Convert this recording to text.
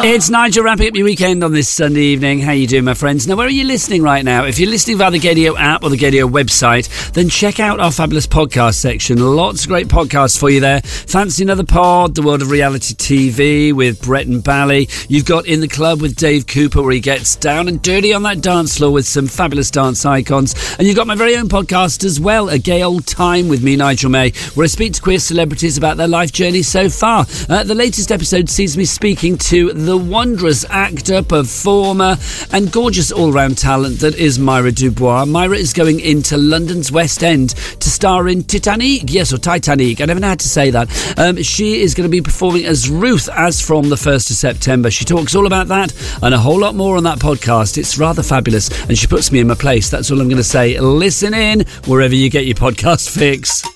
It's Nigel wrapping up your weekend on this Sunday evening. How you doing, my friends? Now, where are you listening right now? If you're listening via the Gadio app or the Gadio website, then check out our fabulous podcast section. Lots of great podcasts for you there. Fancy Another Pod, The World of Reality TV with Brett and Bally. You've got In the Club with Dave Cooper, where he gets down and dirty on that dance floor with some fabulous dance icons. And you've got my very own podcast as well, A Gay Old Time with me, Nigel May, where I speak to queer celebrities about their life journey so far. The latest episode sees me speaking to the wondrous actor, performer and gorgeous all-round talent that is Myra Dubois. Myra is going into London's West End to star in Titanic. Yes, or Titanic. I never know how to say that. She is going to be performing as Ruth as from the 1st of September. She talks all about that and a whole lot more on that podcast. It's rather fabulous and she puts me in my place. That's all I'm going to say. Listen in wherever you get your podcast fix.